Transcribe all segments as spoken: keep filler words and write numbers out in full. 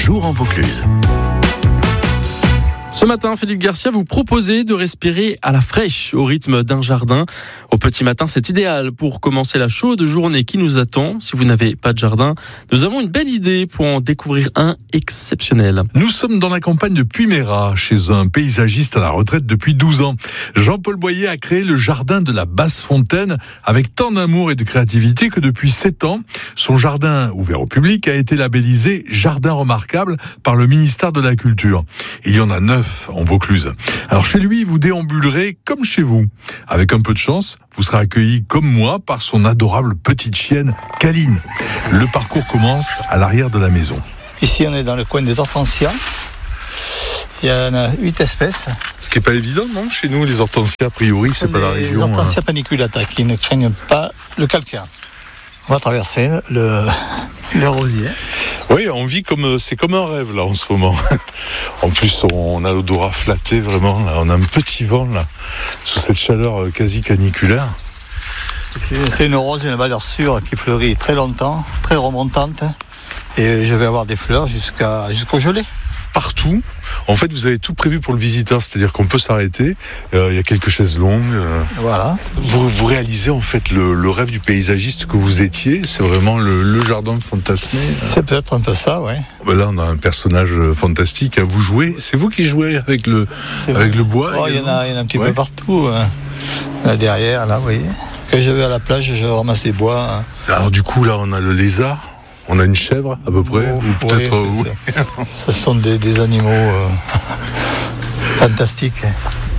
jour en Vaucluse. Ce matin, Philippe Garcia, vous proposez de respirer à la fraîche au rythme d'un jardin. Au petit matin, c'est idéal pour commencer la chaude journée qui nous attend. Si vous n'avez pas de jardin, nous avons une belle idée pour en découvrir un exceptionnel. Nous sommes dans la campagne de Puymérat, chez un paysagiste à la retraite depuis douze ans. Jean-Paul Boyer a créé le jardin de la Basse-Fontaine avec tant d'amour et de créativité que depuis sept ans, son jardin ouvert au public a été labellisé Jardin remarquable par le ministère de la Culture. Il y en a neuf en Vaucluse. Alors chez lui, vous déambulerez comme chez vous. Avec un peu de chance, vous serez accueilli comme moi par son adorable petite chienne, Caline. Le parcours commence à l'arrière de la maison. Ici, on est dans le coin des hortensias. Il y en a huit espèces. Ce qui n'est pas évident, non? Chez nous, les hortensias, a priori, c'est pas la région. Les hortensias paniculata qui ne craignent pas le calcaire. On va traverser le, le rosier. Oui, on vit comme, c'est comme un rêve là en ce moment. En plus, on a l'odorat flatté vraiment. Là. On a un petit vent là, sous cette chaleur quasi caniculaire. C'est une rose, une valeur sûre qui fleurit très longtemps, très remontante. Et je vais avoir des fleurs jusqu'à, jusqu'au gelé. Partout. En fait, vous avez tout prévu pour le visiteur, c'est-à-dire qu'on peut s'arrêter. Euh, il y a quelques chaises longues. Euh. Voilà. Vous, vous réalisez en fait le, le rêve du paysagiste que vous étiez. C'est vraiment le, le jardin fantasmé. C'est peut-être un peu ça, oui. Ben là, on a un personnage fantastique à vous jouer. C'est vous qui jouez avec le, avec le bois. Oh, il y en a, il y en a un petit ouais. peu partout. Hein. Là derrière, là, vous voyez. Quand je vais à la plage, je ramasse des bois. Hein. Alors du coup, là, on a le lézard. On a une chèvre à peu près, oh, ou peut-être. Oui, oui. Ce sont des, des animaux euh, fantastiques.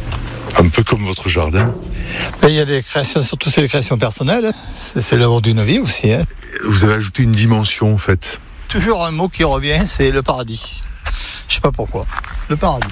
Un peu comme votre jardin. Mais il y a des créations, surtout c'est des créations personnelles. C'est, c'est l'œuvre d'une vie aussi. Hein. Vous avez ajouté une dimension en fait. Toujours un mot qui revient, c'est le paradis. Je sais pas pourquoi. Le paradis.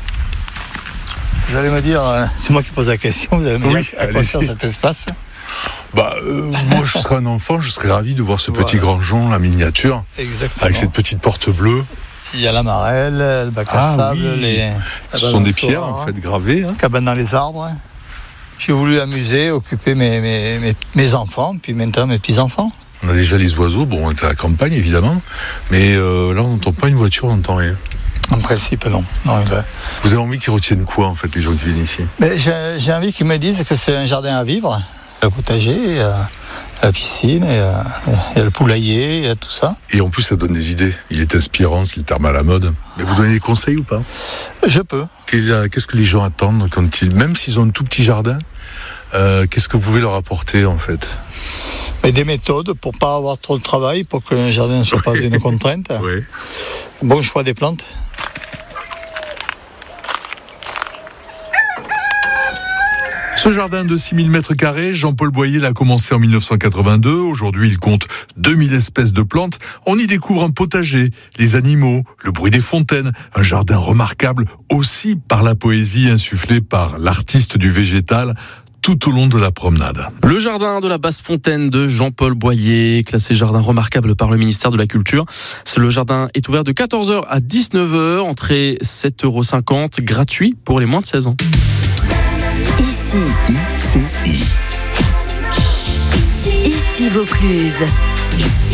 Vous allez me dire, euh, c'est moi qui pose la question. Vous allez me oui, dire à quoi sert cet espace. Bah, euh, moi, je serais un enfant, je serais ravi de voir ce petit voilà. grangeon, la miniature, exactement. Avec cette petite porte bleue. Il y a la marelle, le bac à ah, sable, oui. les. Ce sont des pierres en fait gravées. Hein. Cabane dans les arbres. J'ai voulu amuser, occuper mes, mes, mes, mes enfants, puis maintenant mes petits-enfants. On a déjà les oiseaux, bon, on est à la campagne évidemment, mais euh, là, on n'entend pas une voiture, on n'entend rien. En principe, non. non il va... Vous avez envie qu'ils retiennent quoi en fait, les gens qui viennent ici? Mais j'ai, j'ai envie qu'ils me disent que c'est un jardin à vivre. Le potager, il y a la piscine, il y a, il y a le poulailler, il y a tout ça. Et en plus, ça donne des idées. Il est inspirant, c'est le terme à la mode. Mais vous donnez des conseils ou pas? Je peux. Qu'est-ce que les gens attendent quand ils, même s'ils ont un tout petit jardin, euh, qu'est-ce que vous pouvez leur apporter en fait? Mais des méthodes pour ne pas avoir trop de travail, pour que le jardin ne soit pas une contrainte. Oui. Bon choix des plantes. Ce jardin de six mille mètres carrés, Jean-Paul Boyer l'a commencé en mille neuf cent quatre-vingt-deux. Aujourd'hui, il compte deux mille espèces de plantes. On y découvre un potager, les animaux, le bruit des fontaines, un jardin remarquable aussi par la poésie insufflée par l'artiste du végétal tout au long de la promenade. Le jardin de la Basse-Fontaine de Jean-Paul Boyer, classé jardin remarquable par le ministère de la Culture. C'est le jardin est ouvert de quatorze heures à dix-neuf heures, entrée sept euros cinquante, gratuit pour les moins de seize ans. Ici, ici, ici, ici Vaucluse.